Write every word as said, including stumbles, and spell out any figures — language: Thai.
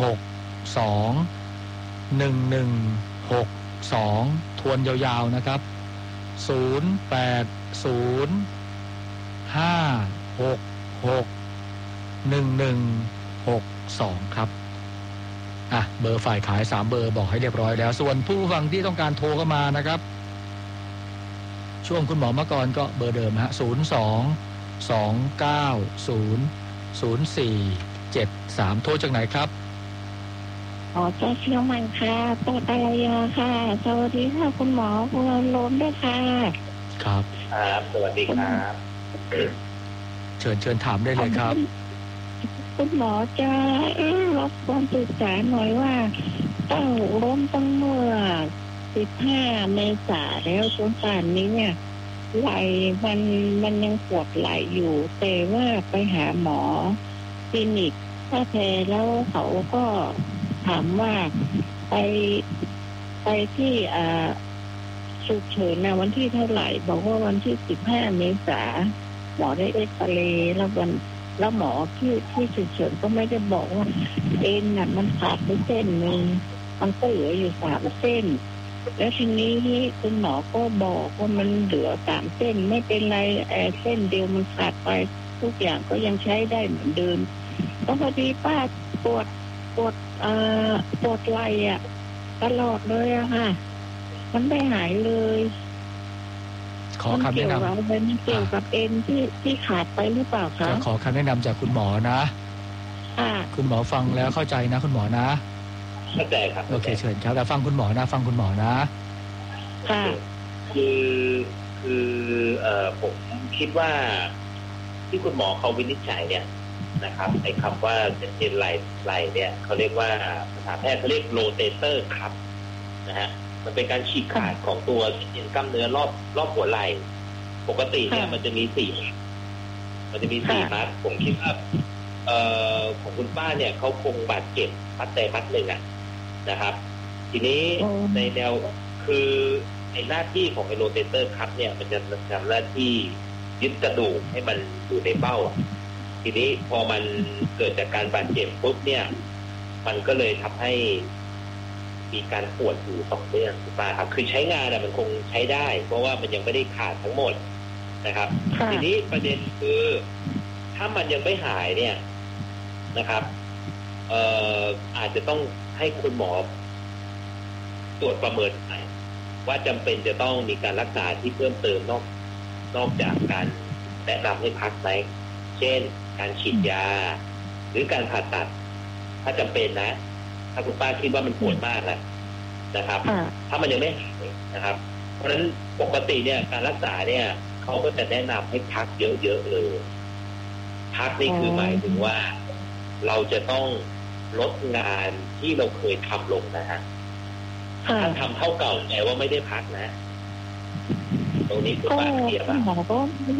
หกสองหนึ่งหนึ่งหกสองทวนยาวๆนะครับศูนย์แปดศูนย์ห้าหกหกหนึ่งหนึ่งหกสองครับอ่ะเบอร์ฝ่ายขายสามเบอร์บอกให้เรียบร้อยแล้วส่วนผู้ฟังที่ต้องการโทรเข้ามานะครับช่วงคุณหมอมาก่อนก็เบอร์เดิมฮะศูนย์สองสองเก้าศูนย์ศูนย์สี่เจ็ดสามโทรจากไหนครับอ๋อเจ้าเชียงใหม่ค่ะปอดอะไรค่ะสวัสดีค่ะคุณหมอคุณลมด้วยค่ะครับครับสวัสดีครับเชิญเชิญถามได้เลยครับคุณหมอจะรับความปรึกษาหน่อยว่าเต้าล้มตั้งเมื่อสิบห้าเมษาแล้วจนป่านนี้เนี่ยไหล่มันมันยังปวดไหล่อยู่แต่ว่าไปหาหมอคลินิกถ้าแพ้แล้วเขาก็ถามว่าไปไปที่อ่าฉุกเฉินนะวันที่เท่าไหร่บอกว่าวันที่สิบห้าเมษาหมอได้เอ็กซเรย์แล้ววันแล้วหมอที่ที่ฉุกเฉินก็ไม่ได้บอกว่าเอ็นน่ะมันขาดไปเส้นหนึ่งมันก็เหลืออยู่สามเส้นแล้วทีนี้คุณหมอก็บอกว่ามันเหลือสามเส้นไม่เป็นไรแอร์เส้นเดียวมันขาดไปทุกอย่างก็ยังใช้ได้เหมือนเดิมก็พอดีป้าปวดปวดเอ่อปวดไหล่อ่ะตลอดเลยอะค่ะมันไม่หายเลยขอคำแนะนำมันเกี่ยวกับเอ็นที่ที่ขาดไปหรือเปล่าคะขอคำแนะนำจากคุณหมอนะคุณหมอฟังแล้วเข้าใจนะคุณหมอนะเข้าใจครับโอเคเชิญครับแล้วฟังคุณหมอนะฟังคุณหมอนะค่ะคือคือเอ่อผมคิดว่าที่คุณหมอเขาวินิจฉัยเนี่ยนะครับไอ้คำว่าเป็นเอ็นไหล่ไหล่เนี่ยเขาเรียกว่าภาษาแพทย์เขาเรียกโรเตเตอร์ครับนะฮะมันเป็นการฉีกขาดของตัวเอ็นกล้ามเนื้อรอบรอบหัวไหล่ปกติเนี่ยมันจะมีสี่มันจะมีสี่มัดผมคิดว่าเอ่อของคุณป้าเนี่ยเขาคงบาดเจ็บมัดใดมัดหนึ่งอ่ะนะครับทีนี้ในแนวคือในหน้าที่ของไอโรเตเตอร์ครับเนี่ยมันจะทำหน้าที่ยึดกระดูกให้มันอยู่ในเป้าทีนี้พอมันเกิดจากการบาดเจ็บปุ๊บเนี่ยมันก็เลยทำให้มีการปวดอยู่ต่อเนื่องคุณป้าครับคือใช้งานอะมันคงใช้ได้เพราะว่ามันยังไม่ได้ขาดทั้งหมดนะครับทีนี้ประเด็นคือถ้ามันยังไม่หายเนี่ยนะครับเอ่ออาจจะต้องให้คุณหมอตรวจประเมินใหม่ว่าจำเป็นจะต้องมีการรักษาที่เพิ่มเติมนอกนอกจากการแนะนำให้พักไหมเช่นการฉีดยาหรือการผ่าตัดถ้าจำเป็นนะถ้าคุณป้าคิดว่ามันปวดมากนะนะครับถ้ามันยังไม่หายนะครับเพราะฉะนั้นปกติเนี่ยการรักษาเนี่ยเขาก็จะแนะนำให้พักเยอะๆเลยพักนี่คือหมายถึงว่าเราจะต้องลดงานที่เราเคยทำลงนะฮะถ้าทำเท่าเก่าแต่ว่าไม่ได้พักนะตรงนี้คุณป้าเคลียร์ป่ะ